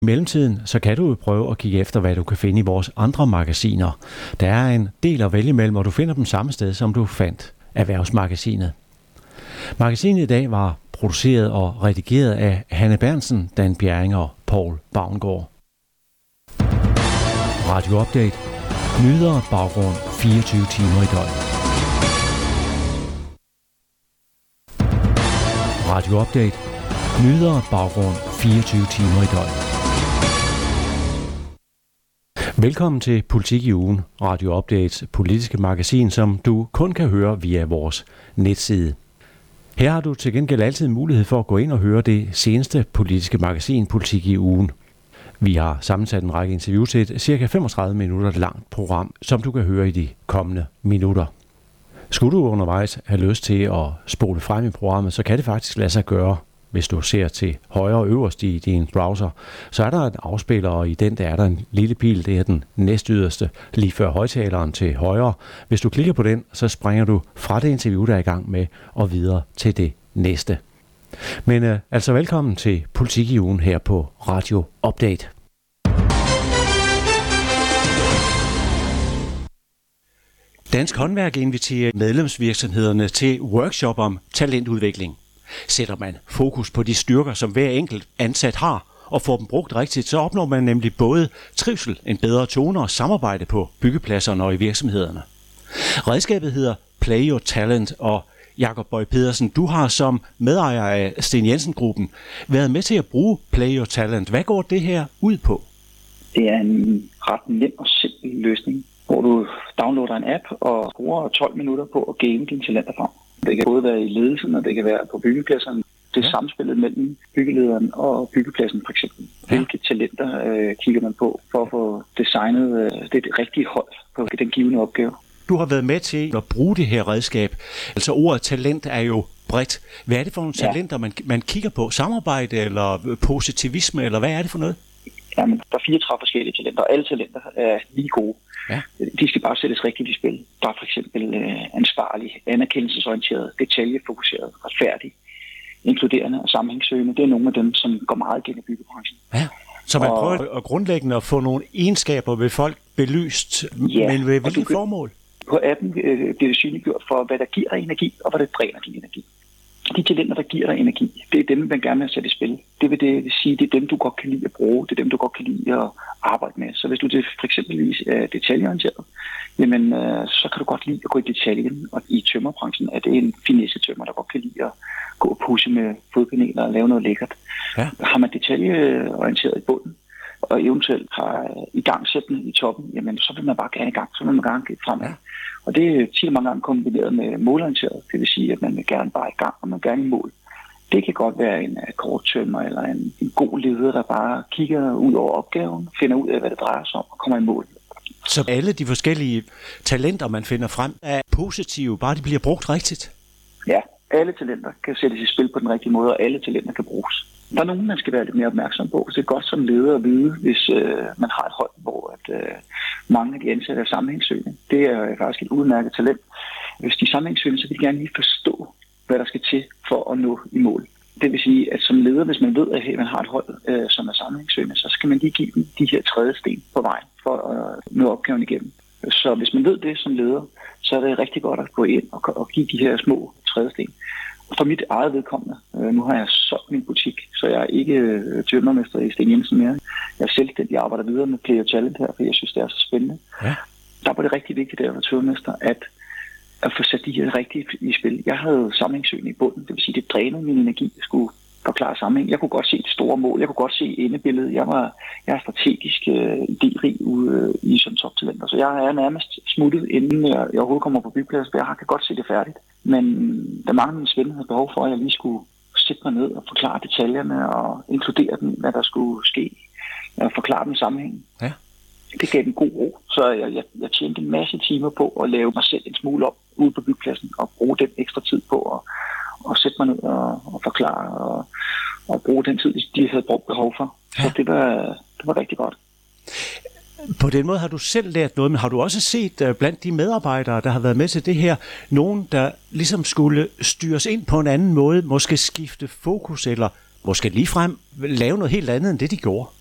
I mellemtiden så kan du jo prøve at kigge efter, hvad du kan finde i vores andre magasiner. Der er en del at vælge mellem, og du finder dem samme sted, som du fandt Erhvervsmagasinet. Magasinet i dag var produceret og redigeret af Hanne Berntsen, Dan Bjerring og Poul Bavngård. Radio Update. Nyheder og baggrund 24 timer i døgnet. Radio Update. Nyheder og baggrund 24 timer i døgnet. Velkommen til Politik i ugen, Radio Updates politiske magasin, som du kun kan høre via vores netside. Her har du til gengæld altid mulighed for at gå ind og høre det seneste politiske magasin, Politik i ugen. Vi har sammensat en række interviews til et cirka 35 minutter langt program, som du kan høre i de kommende minutter. Skulle du undervejs have lyst til at spole frem i programmet, så kan det faktisk lade sig gøre. Hvis du ser til højre øverst i din browser, så er der en afspiller, og i den der er der en lille pil, det er den næstyderste, lige før højtaleren til højre. Hvis du klikker på den, så springer du fra det interview, der er i gang med, og videre til det næste. Men altså velkommen til Politik i ugen her på Radio Update. Dansk Håndværk inviterer medlemsvirksomhederne til workshop om talentudvikling. Sætter man fokus på de styrker, som hver enkelt ansat har, og får dem brugt rigtigt, så opnår man nemlig både trivsel, en bedre tone og samarbejde på byggepladserne og i virksomhederne. Redskabet hedder Play Your Talent, og Jakob Bøje Pedersen, du har som medejer af Sten Jensen-gruppen været med til at bruge Play Your Talent. Hvad går det her ud på? Det er en ret nem og simpel løsning, hvor du downloader en app og bruger 12 minutter på at game dine talenter frem. Det kan både være i ledelsen, og det kan være på byggepladserne. Det er samspillet mellem byggelederen og byggepladsen for eksempel. Hvilke talenter kigger man på for at få designet det rigtige hold på den givende opgave. Du har været med til at bruge det her redskab. Altså ordet talent er jo bredt. Hvad er det for nogle talenter, man kigger på? Samarbejde eller positivisme, eller hvad er det for noget? Jamen, der er 34 forskellige talenter, og alle talenter er lige gode. Ja. De skal bare sættes rigtigt i spil. Der er for eksempel ansvarlig, anerkendelsesorienteret, detaljefokuseret, retfærdig, inkluderende og sammenhængssøgende. Det er nogle af dem, som går meget igen i byggebranchen. Ja. Så man prøver at grundlæggende at få nogle egenskaber ved folk belyst, men ved hvilket formål? På appen bliver det synliggjort for, hvad der giver dig energi, og hvad der dræner din energi. De talenter, der giver dig energi, det er dem, man gerne vil sætte i spil. Det vil sige, det er dem, du godt kan lide at bruge. Det er dem, du godt kan lide at arbejde med. Så hvis du for eksempel er detaljeorienteret, jamen, så kan du godt lide at gå i detaljen. Og i tømmerbranchen er det en finesse-tømmer, der godt kan lide at gå og pusse med fodpaneler og lave noget lækkert. Ja. Har man detaljeorienteret i bunden, og eventuelt har igangsættende i toppen, jamen, så vil man bare gerne i gang. Så vil man gerne fremad. Ja. Og det er tit mange gange kombineret med målorienteret. Det vil sige, at man vil gerne bare i gang, og man vil gerne i mål. Det kan godt være en korttømmer eller en god leder, der bare kigger ud over opgaven, finder ud af, hvad det drejer sig om, og kommer i mål. Så alle de forskellige talenter, man finder frem, er positive, bare de bliver brugt rigtigt? Ja, alle talenter kan sættes i spil på den rigtige måde, og alle talenter kan bruges. Der er nogen, man skal være lidt mere opmærksom på. Så det er godt som leder at vide, hvis man har et hold, hvor mange af de ansatte er sammenhængssøgende. Det er faktisk et udmærket talent. Hvis de er sammenhængssøgende, så vil de gerne lige forstå, hvad der skal til for at nå i mål. Det vil sige, at som leder, hvis man ved, at man har et hold, som er sammenhængssøgende, så skal man lige give dem de her trædesten på vejen for at nå opgaven igennem. Så hvis man ved det som leder, så er det rigtig godt at gå ind og give de her små trædesten. For mit eget vedkommende, nu har jeg solgt min butik, så jeg er ikke tømmermester i Sten Jensen mere. Jeg er selvstændig og arbejder videre med Play Your Talent her, for jeg synes, det er så spændende. Ja. Der var det rigtig vigtigt, da jeg var tømmermester, at få sat de her rigtigt i spil. Jeg havde sammenhængssøgende i bunden, det vil sige, det drænede min energi, jeg skulle forklare sammenhæng. Jeg kunne godt se det store mål, jeg kunne godt se endebilledet. Jeg er strategisk idérig ude i sådan toptalenter, så jeg er nærmest smuttet, inden jeg overhovedet kommer på byggepladsen. Jeg kan godt se det færdigt. Men der mange af mine svende havde behov for, at jeg lige skulle sætte mig ned og forklare detaljerne og inkludere dem, hvad der skulle ske, og forklare dem sammenhængen. Ja. Det gav en god ro, så jeg tjente en masse timer på at lave mig selv en smule op ude på byggepladsen og bruge den ekstra tid på at sætte mig ned og forklare og bruge den tid, de havde brugt behov for. Ja. Så det var rigtig godt. På den måde har du selv lært noget, men har du også set blandt de medarbejdere, der har været med til det her, nogen, der ligesom skulle styres ind på en anden måde, måske skifte fokus, eller måske ligefrem lave noget helt andet, end det de gjorde?